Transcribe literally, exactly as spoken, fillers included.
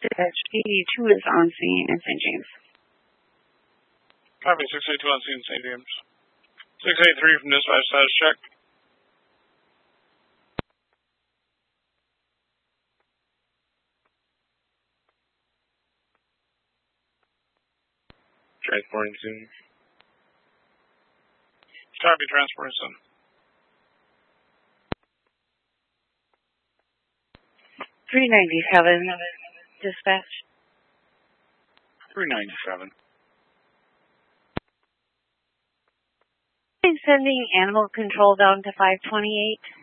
Dispatch eighty-two is on scene in Saint James. Copy, six eighty-two on scene in Saint James. six eighty-three from dispatch, status check. Transporting soon. Copy, transporting soon. three ninety-seven, dispatch. three ninety-seven. I'm sending animal control down to five twenty-eight.